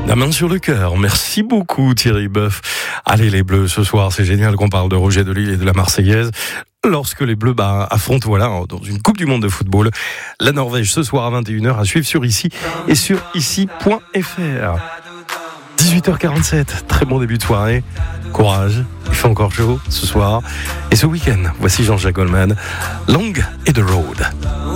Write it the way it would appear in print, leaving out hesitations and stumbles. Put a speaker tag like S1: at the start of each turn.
S1: La main sur le cœur. Merci beaucoup Thierry Boeuf. Allez les Bleus, ce soir, c'est génial qu'on parle de Roger Delisle et de la Marseillaise. Lorsque les Bleus affrontent dans une Coupe du Monde de football, la Norvège ce soir à 21h à suivre sur ici et sur ici.fr. 18h47, très bon début de soirée. Courage, il fait encore chaud ce soir. Et ce week-end, voici Jean-Jacques Goldman, Long et The Road.